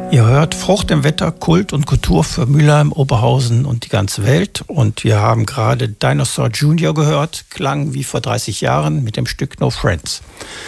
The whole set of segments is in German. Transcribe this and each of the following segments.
Ihr hört Frucht im Wetter, Kult und Kultur für Mülheim, Oberhausen und die ganze Welt. Und wir haben gerade Dinosaur Jr. gehört, klang wie vor 30 Jahren mit dem Stück No Friends.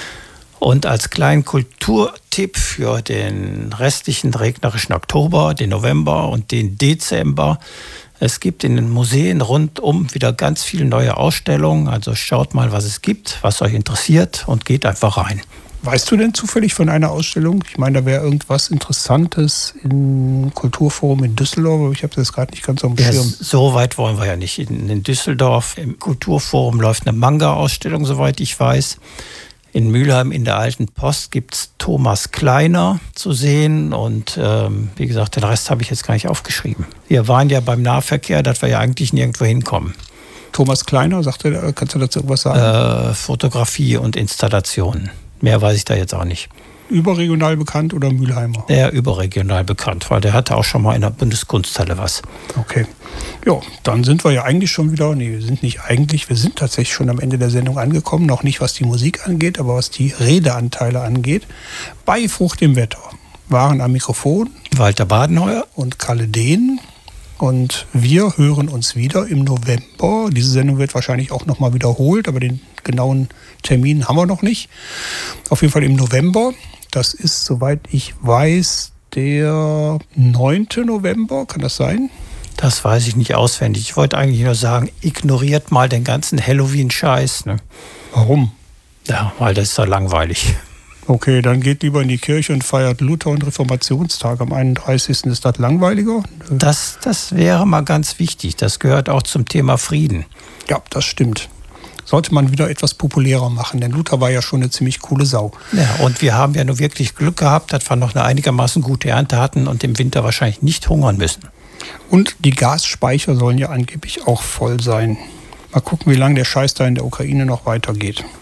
Und als kleinen Kulturtipp für den restlichen regnerischen Oktober, den November und den Dezember: Es gibt in den Museen rundum wieder ganz viele neue Ausstellungen. Also schaut mal, was es gibt, was euch interessiert, und geht einfach rein. Weißt du denn zufällig von einer Ausstellung? Ich meine, da wäre irgendwas Interessantes im Kulturforum in Düsseldorf, aber ich habe das gerade nicht ganz auf dem Schirm. So weit wollen wir ja nicht. In Düsseldorf im Kulturforum läuft eine Manga-Ausstellung, soweit ich weiß. In Mülheim in der Alten Post gibt es Thomas Kleiner zu sehen. Und wie gesagt, den Rest habe ich jetzt gar nicht aufgeschrieben. Wir waren ja beim Nahverkehr, dass wir ja eigentlich nirgendwo hinkommen. Thomas Kleiner, kannst du dazu irgendwas sagen? Fotografie und Installationen. Mehr weiß ich da jetzt auch nicht. Überregional bekannt oder Mülheimer? Der überregional bekannt, weil der hatte auch schon mal in der Bundeskunsthalle was. Okay. Ja, dann sind wir ja eigentlich schon wieder, wir sind tatsächlich schon am Ende der Sendung angekommen. Noch nicht, was die Musik angeht, aber was die Redeanteile angeht. Bei Frucht im Wetter waren am Mikrofon Walter Badenheuer und Kalle Dehn. Und wir hören uns wieder im November. Diese Sendung wird wahrscheinlich auch nochmal wiederholt, aber den genauen Termin haben wir noch nicht. Auf jeden Fall im November. Das ist, soweit ich weiß, der 9. November. Kann das sein? Das weiß ich nicht auswendig. Ich wollte eigentlich nur sagen, ignoriert mal den ganzen Halloween-Scheiß. Ne? Warum? Ja, weil das ist ja langweilig. Okay, dann geht lieber in die Kirche und feiert Luther- und Reformationstag. Am 31. ist das langweiliger? Das wäre mal ganz wichtig. Das gehört auch zum Thema Frieden. Ja, das stimmt. Sollte man wieder etwas populärer machen, denn Luther war ja schon eine ziemlich coole Sau. Ja, und wir haben ja nur wirklich Glück gehabt, dass wir noch eine einigermaßen gute Ernte hatten und im Winter wahrscheinlich nicht hungern müssen. Und die Gasspeicher sollen ja angeblich auch voll sein. Mal gucken, wie lange der Scheiß da in der Ukraine noch weitergeht.